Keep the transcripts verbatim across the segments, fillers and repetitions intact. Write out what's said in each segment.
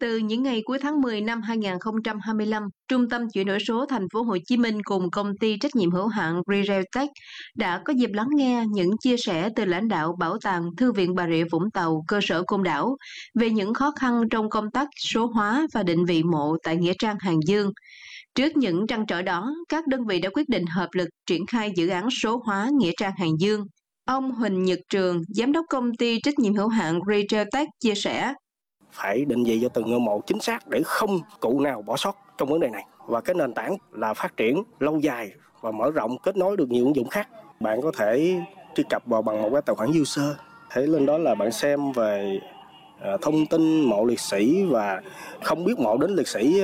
Từ những ngày cuối tháng mười năm hai nghìn không trăm hai mươi lăm, Trung tâm chuyển đổi số Thành phố Hồ Chí Minh cùng công ty trách nhiệm hữu hạn RealTech đã có dịp lắng nghe những chia sẻ từ lãnh đạo Bảo tàng Thư viện Bà Rịa Vũng Tàu, cơ sở Côn Đảo về những khó khăn trong công tác số hóa và định vị mộ tại Nghĩa Trang Hàng Dương. Trước những trăn trở đó, các đơn vị đã quyết định hợp lực triển khai dự án số hóa Nghĩa Trang Hàng Dương. Ông Huỳnh Nhật Trường, giám đốc công ty trách nhiệm hữu hạn RealTech chia sẻ: phải định vị cho từng ngôi mộ chính xác để không cụ nào bỏ sót trong vấn đề này. Và cái nền tảng là phát triển lâu dài và mở rộng, kết nối được nhiều ứng dụng khác. Bạn có thể truy cập vào bằng một cái tài khoản user. Thế lên đó là bạn xem về thông tin mộ liệt sĩ, và không biết mộ đến liệt sĩ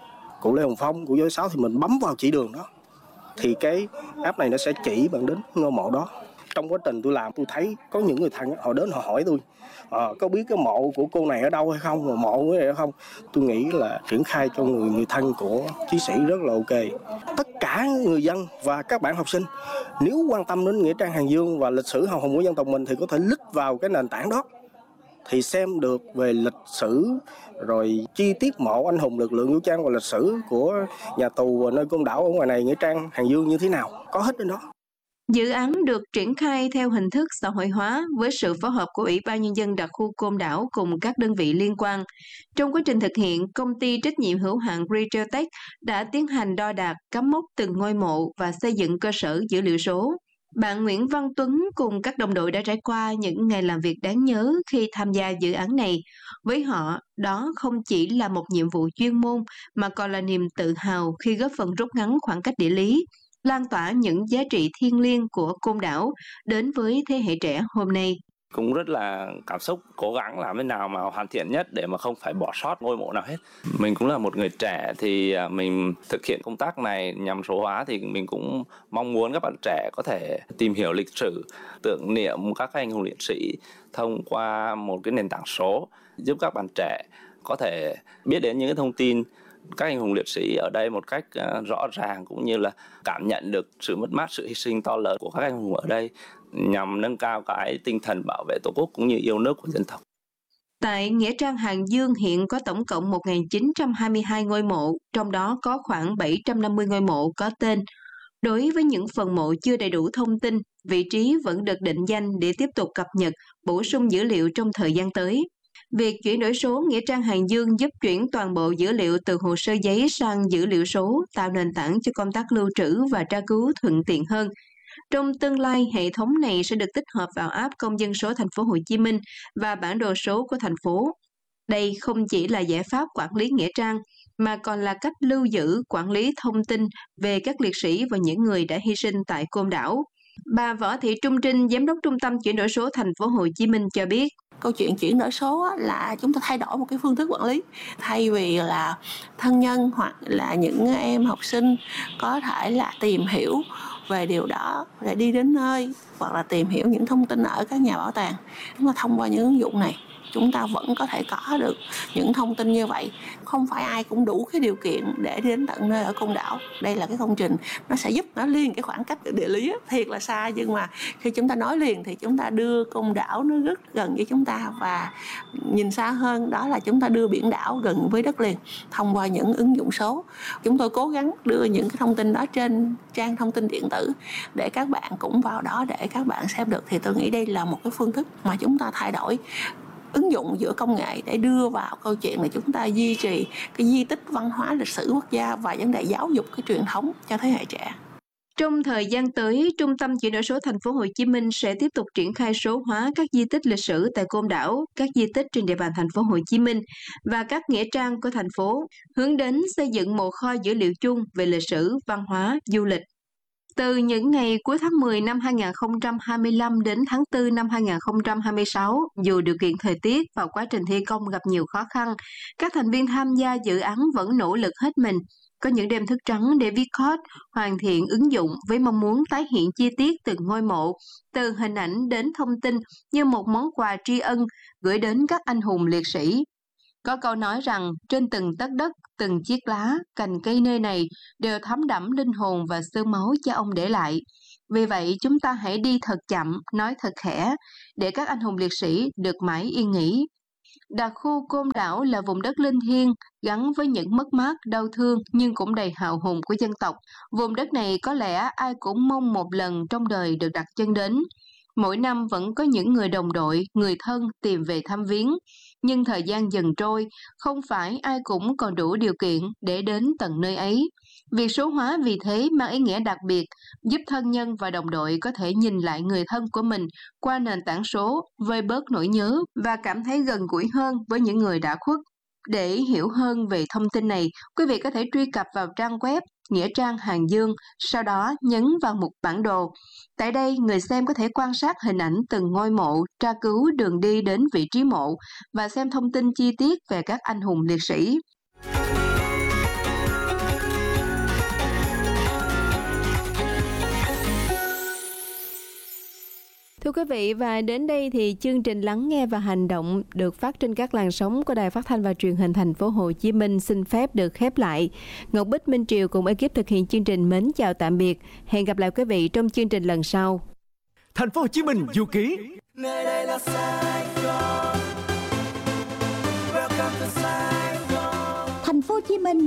cụ Lê Hồng Phong, cụ Giới Sáu thì mình bấm vào chỉ đường đó. Thì cái app này nó sẽ chỉ bạn đến ngôi mộ đó. Trong quá trình tôi làm, tôi thấy có những người thân họ đến họ hỏi tôi à, có biết cái mộ của cô này ở đâu hay không, mà mộ của này ở không. Tôi nghĩ là triển khai cho người người thân của chiến sĩ rất là ok. Tất cả người dân và các bạn học sinh nếu quan tâm đến Nghĩa Trang Hàng Dương và lịch sử hào hùng của dân tộc mình thì có thể click vào cái nền tảng đó thì xem được về lịch sử, rồi chi tiết mộ anh hùng lực lượng vũ trang và lịch sử của nhà tù nơi Côn Đảo ở ngoài này, Nghĩa Trang Hàng Dương như thế nào, có hết trên đó. Dự án được triển khai theo hình thức xã hội hóa với sự phối hợp của Ủy ban Nhân dân đặc khu Côn Đảo cùng các đơn vị liên quan. Trong quá trình thực hiện, công ty trách nhiệm hữu hạn RealTech đã tiến hành đo đạc, cắm mốc từng ngôi mộ và xây dựng cơ sở dữ liệu số. Bạn Nguyễn Văn Tuấn cùng các đồng đội đã trải qua những ngày làm việc đáng nhớ khi tham gia dự án này. Với họ, đó không chỉ là một nhiệm vụ chuyên môn mà còn là niềm tự hào khi góp phần rút ngắn khoảng cách địa lý, lan tỏa những giá trị thiêng liêng của Côn Đảo đến với thế hệ trẻ hôm nay. Cũng rất là cảm xúc, cố gắng làm thế nào mà hoàn thiện nhất để mà không phải bỏ sót ngôi mộ nào hết. Mình cũng là một người trẻ thì mình thực hiện công tác này nhằm số hóa thì mình cũng mong muốn các bạn trẻ có thể tìm hiểu lịch sử, tưởng niệm các anh hùng liệt sĩ thông qua một cái nền tảng số, giúp các bạn trẻ có thể biết đến những cái thông tin các anh hùng liệt sĩ ở đây một cách rõ ràng, cũng như là cảm nhận được sự mất mát, sự hy sinh to lớn của các anh hùng ở đây, nhằm nâng cao cái tinh thần bảo vệ Tổ quốc cũng như yêu nước của dân tộc. Tại Nghĩa Trang Hàng Dương hiện có tổng cộng một nghìn chín trăm hai mươi hai ngôi mộ, trong đó có khoảng bảy trăm năm mươi ngôi mộ có tên. Đối với những phần mộ chưa đầy đủ thông tin, vị trí vẫn được định danh để tiếp tục cập nhật, bổ sung dữ liệu trong thời gian tới. Việc chuyển đổi số Nghĩa Trang Hàng Dương giúp chuyển toàn bộ dữ liệu từ hồ sơ giấy sang dữ liệu số, tạo nền tảng cho công tác lưu trữ và tra cứu thuận tiện hơn. Trong tương lai, hệ thống này sẽ được tích hợp vào app Công dân số Thành phố Hồ Chí Minh và bản đồ số của thành phố. Đây không chỉ là giải pháp quản lý nghĩa trang, mà còn là cách lưu giữ, quản lý thông tin về các liệt sĩ và những người đã hy sinh tại Côn Đảo. Bà Võ Thị Trung Trinh, giám đốc Trung tâm chuyển đổi số Thành phố Hồ Chí Minh cho biết: câu chuyện chuyển đổi số là chúng ta thay đổi một cái phương thức quản lý, thay vì là thân nhân hoặc là những em học sinh có thể là tìm hiểu về điều đó để đi đến nơi, hoặc là tìm hiểu những thông tin ở các nhà bảo tàng. Chúng ta thông qua những ứng dụng này, chúng ta vẫn có thể có được những thông tin như vậy. Không phải ai cũng đủ cái điều kiện để đến tận nơi ở Côn Đảo. Đây là cái công trình nó sẽ giúp nó liền cái khoảng cách địa lý á, thiệt là xa, nhưng mà khi chúng ta nói liền thì chúng ta đưa Côn Đảo nó rất gần với chúng ta, và nhìn xa hơn đó là chúng ta đưa biển đảo gần với đất liền thông qua những ứng dụng số. Chúng tôi cố gắng đưa những cái thông tin đó trên trang thông tin điện tử để các bạn cũng vào đó để các bạn xem được. Thì tôi nghĩ đây là một cái phương thức mà chúng ta thay đổi, ứng dụng giữa công nghệ để đưa vào câu chuyện là chúng ta duy trì cái di tích văn hóa lịch sử quốc gia và vấn đề giáo dục cái truyền thống cho thế hệ trẻ. Trong thời gian tới, Trung tâm chuyển đổi số Thành phố Hồ Chí Minh sẽ tiếp tục triển khai số hóa các di tích lịch sử tại Côn Đảo, các di tích trên địa bàn Thành phố Hồ Chí Minh và các nghĩa trang của thành phố, hướng đến xây dựng một kho dữ liệu chung về lịch sử, văn hóa, du lịch. Từ những ngày cuối tháng mười năm hai nghìn không trăm hai mươi lăm đến tháng tư năm hai nghìn không trăm hai mươi sáu, dù điều kiện thời tiết và quá trình thi công gặp nhiều khó khăn, các thành viên tham gia dự án vẫn nỗ lực hết mình. Có những đêm thức trắng để viết code, hoàn thiện ứng dụng với mong muốn tái hiện chi tiết từng ngôi mộ, từ hình ảnh đến thông tin như một món quà tri ân gửi đến các anh hùng liệt sĩ. Có câu nói rằng trên từng tấc đất, từng chiếc lá, cành cây nơi này đều thấm đẫm linh hồn và xương máu cha ông để lại. Vì vậy chúng ta hãy đi thật chậm, nói thật khẽ, để các anh hùng liệt sĩ được mãi yên nghỉ. Đặc khu Côn Đảo là vùng đất linh thiêng, gắn với những mất mát, đau thương nhưng cũng đầy hào hùng của dân tộc. Vùng đất này có lẽ ai cũng mong một lần trong đời được đặt chân đến. Mỗi năm vẫn có những người đồng đội, người thân tìm về thăm viếng. Nhưng thời gian dần trôi, không phải ai cũng còn đủ điều kiện để đến tận nơi ấy. Việc số hóa vì thế mang ý nghĩa đặc biệt, giúp thân nhân và đồng đội có thể nhìn lại người thân của mình qua nền tảng số, vơi bớt nỗi nhớ và cảm thấy gần gũi hơn với những người đã khuất. Để hiểu hơn về thông tin này, quý vị có thể truy cập vào trang web Nghĩa Trang Hàng Dương, sau đó nhấn vào mục bản đồ. Tại đây, người xem có thể quan sát hình ảnh từng ngôi mộ, tra cứu đường đi đến vị trí mộ và xem thông tin chi tiết về các anh hùng liệt sĩ. Thưa quý vị, và đến đây thì chương trình Lắng nghe và hành động được phát trên các làn sóng của Đài Phát thanh và Truyền hình Thành phố Hồ Chí Minh xin phép được khép lại. Ngọc Bích, Minh Triều cùng ekip thực hiện chương trình mến chào tạm biệt. Hẹn gặp lại quý vị trong chương trình lần sau. Thành phố Hồ Chí Minh du ký. Nơi đây là Sài Gòn. Welcome to Sài Gòn. Thành phố Hồ Chí Minh